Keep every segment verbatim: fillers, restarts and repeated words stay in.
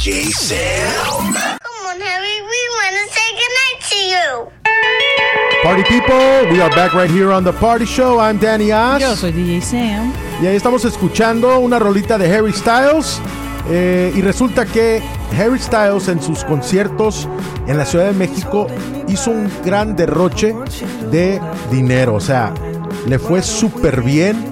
J. Sam. Come on, Harry, we want to say goodnight to you. Party people, we are back right here on The Party Show. I'm Danny Oz. Yo soy D J Sam. Y ahí estamos escuchando una rolita de Harry Styles. Eh, y resulta que Harry Styles en sus conciertos en la Ciudad de México hizo un gran derroche de dinero. O sea, le fue súper bien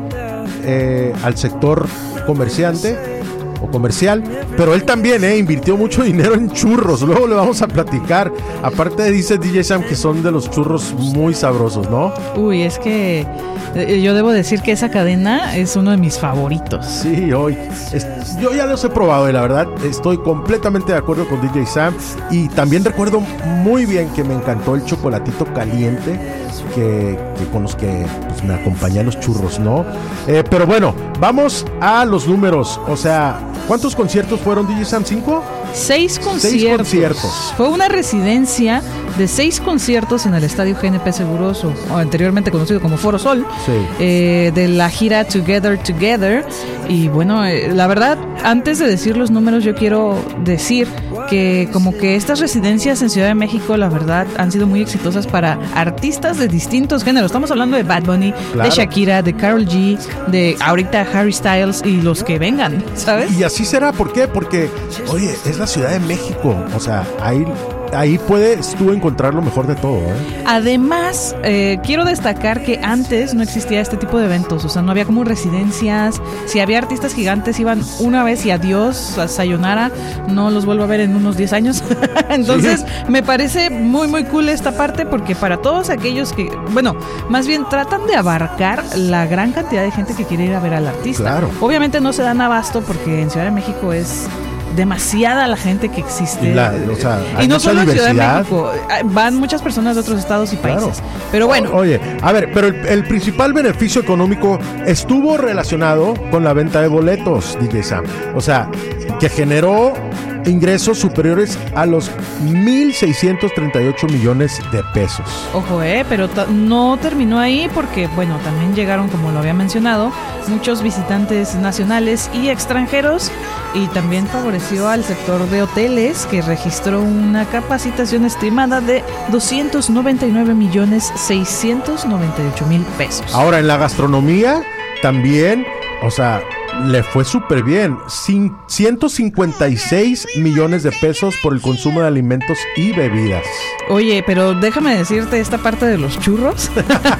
eh, al sector comerciante o comercial, pero él también eh, invirtió mucho dinero en churros. Luego le vamos a platicar. Aparte dice D J Sam que son de los churros muy sabrosos, ¿no? Uy, es que eh, yo debo decir que esa cadena es uno de mis favoritos. Sí, hoy es, yo ya los he probado y la verdad estoy completamente de acuerdo con D J Sam. Y también recuerdo muy bien que me encantó el chocolatito caliente que, que con los que pues, me acompañé a los churros, ¿no? Eh, pero bueno, vamos a los números. O sea, ¿cuántos conciertos fueron, D J Sam? ¿Cinco? Seis conciertos. Seis conciertos. Fue una residencia de seis conciertos en el Estadio G N P Seguroso, o anteriormente conocido como Foro Sol, sí. eh, de la gira Together Together. Y bueno, eh, la verdad, antes de decir los números, yo quiero decir que como que estas residencias en Ciudad de México, la verdad, han sido muy exitosas para artistas de distintos géneros. Estamos hablando de Bad Bunny, claro, de Shakira, de Karol G, de ahorita Harry Styles y los que vengan, ¿sabes? Y así será, ¿por qué? Porque, oye, es la Ciudad de México, o sea, ahí, ahí puedes tú encontrar lo mejor de todo, ¿eh? Además, eh, quiero destacar que antes no existía este tipo de eventos, o sea, no había como residencias. Si había artistas gigantes, iban una vez y adiós, a sayonara, no los vuelvo a ver en unos diez años. Entonces, sí, me parece muy, muy cool esta parte, porque para todos aquellos que, bueno, más bien tratan de abarcar la gran cantidad de gente que quiere ir a ver al artista. Claro. Obviamente no se dan abasto porque en Ciudad de México es demasiada la gente que existe. Y, la, o sea, y no solo en Ciudad de diversidad. México, van muchas personas de otros estados y países. Claro. Pero bueno. O, oye, a ver, pero el, el principal beneficio económico estuvo relacionado con la venta de boletos, D J Sam. O sea, que generó ingresos superiores a los mil seiscientos treinta y ocho millones de pesos. Ojo, eh, pero t- no terminó ahí porque, bueno, también llegaron, como lo había mencionado, muchos visitantes nacionales y extranjeros, y también favoreció al sector de hoteles, que registró una capacitación estimada de doscientos noventa y nueve millones seiscientos noventa y ocho mil pesos. Ahora, en la gastronomía también, o sea, le fue súper bien. ciento cincuenta y seis millones de pesos por el consumo de alimentos y bebidas. Oye, pero déjame decirte esta parte de los churros.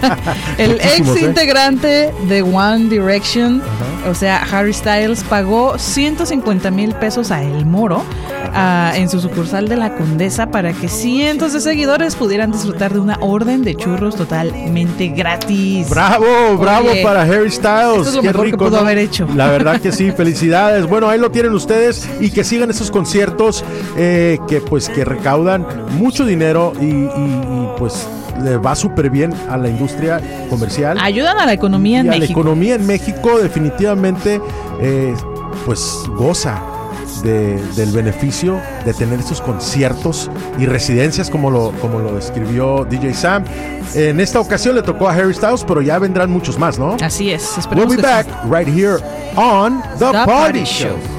El Muchísimos, ex ¿eh? integrante de One Direction, uh-huh, o sea, Harry Styles, pagó ciento cincuenta mil pesos a El Moro, uh, en su sucursal de La Condesa, para que cientos de seguidores pudieran disfrutar de una orden de churros totalmente gratis. ¡Bravo! ¡Bravo! Oye, para Harry Styles! Esto es lo ¡Qué mejor rico, que pudo ¿no? haber hecho. La verdad que sí, felicidades. Bueno, ahí lo tienen ustedes, y que sigan esos conciertos eh, que pues que recaudan mucho dinero y, y, y pues le va súper bien a la industria comercial. Ayudan a la economía y en a México. la economía en México definitivamente eh, pues goza de, del beneficio de tener estos conciertos y residencias como lo, como lo describió D J Sam. En esta ocasión le tocó a Harry Styles, pero ya vendrán muchos más, ¿no? Así es. We'll be back right here on The, The Party, Party Show. Show.